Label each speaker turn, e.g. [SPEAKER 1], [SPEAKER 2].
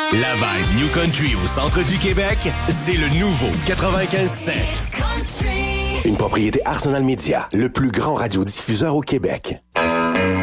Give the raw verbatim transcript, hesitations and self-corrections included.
[SPEAKER 1] La vibe New Country au centre du Québec, c'est le nouveau quatre-vingt-quinze sept.
[SPEAKER 2] Une propriété Arsenal Media, le plus grand radiodiffuseur au Québec.